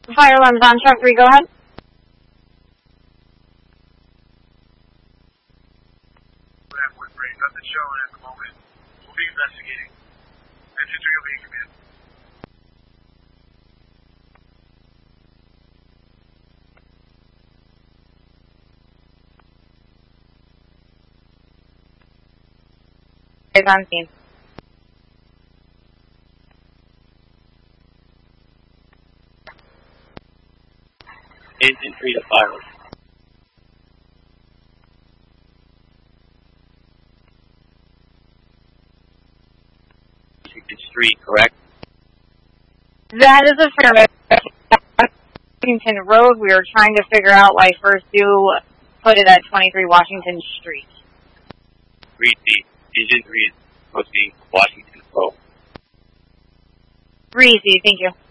Fire alarm's on truck 3, go ahead. Nothing showing at the moment. We'll be investigating. Engine 3 will be in command. It's on scene. Engine 3 to fire. Street, correct? That is a fair Washington Road. We were trying to figure out why first do put it at 23 Washington Street. Greasy. Engine 3 is supposed to be Washington Road. Breezy, thank you.